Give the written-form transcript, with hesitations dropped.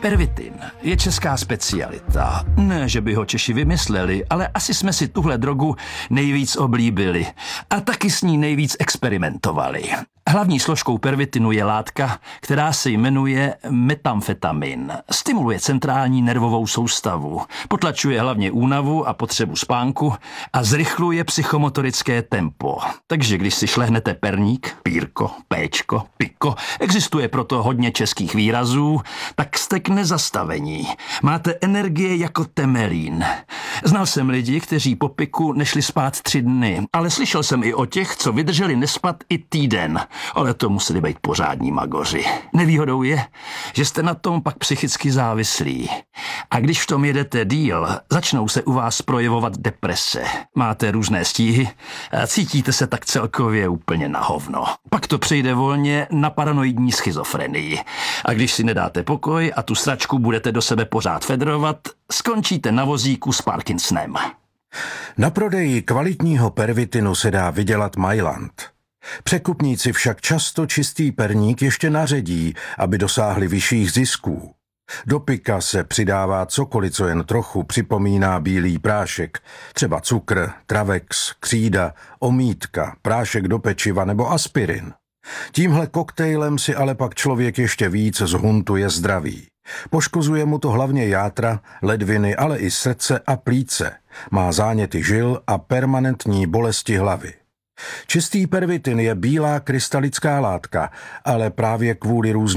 Pervitin je česká specialita. Ne, že by ho Češi vymysleli, ale asi jsme si tuhle drogu nejvíc oblíbili a taky s ní nejvíc experimentovali. Hlavní složkou pervitinu je látka, která se jmenuje metamfetamin. Stimuluje centrální nervovou soustavu, potlačuje hlavně únavu a potřebu spánku a zrychluje psychomotorické tempo. Takže když si šlehnete perník, pírko, péčko, piko, existuje proto hodně českých výrazů, tak jste k nezastavení. Máte energie jako temelín. Znal jsem lidi, kteří po piku nešli spát 3 dny, ale slyšel jsem i o těch, co vydrželi nespat i týden. Ale to museli být pořádní magoři. Nevýhodou je, že jste na tom pak psychicky závislí. A když v tom jedete díl, začnou se u vás projevovat deprese. Máte různé stíhy a cítíte se tak celkově úplně na hovno. Pak to přejde volně na paranoidní schizofrenii. A když si nedáte pokoj a tu sračku budete do sebe pořád fedrovat, skončíte na vozíku s Parkinsonem. Na prodeji kvalitního pervitinu se dá vydělat majlant. Překupníci však často čistý perník ještě naředí, aby dosáhli vyšších zisků. Do pika se přidává cokoliv, co jen trochu připomíná bílý prášek, třeba cukr, travex, křída, omítka, prášek do pečiva nebo aspirin. Tímhle koktejlem si ale pak člověk ještě víc zhuntuje zdraví. Poškozuje mu to hlavně játra, ledviny, ale i srdce a plíce. Má záněty žil a permanentní bolesti hlavy. Čistý pervitin je bílá krystalická látka, ale právě kvůli různým